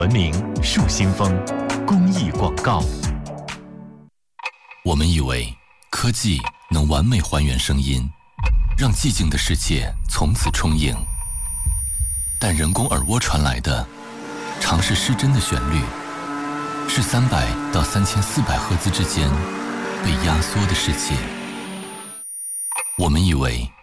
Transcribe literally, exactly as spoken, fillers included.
文明树新风公益广告。 我们以为科技能完美还原声音，让寂静的世界从此充盈，但人工耳蜗传来的常是失真的旋律，是三百到三千四百赫兹之间被压缩的世界。我们以为